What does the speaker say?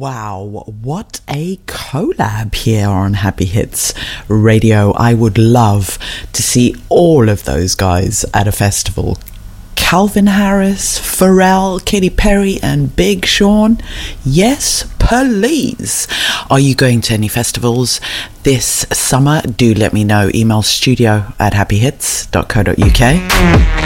Wow, what a collab here on Happy Hits Radio. I would love to see all of those guys at a festival. Calvin Harris, Pharrell, Katy Perry and Big Sean. Yes, please. Are you going to any festivals this summer? Do let me know. Email studio@happyhits.co.uk.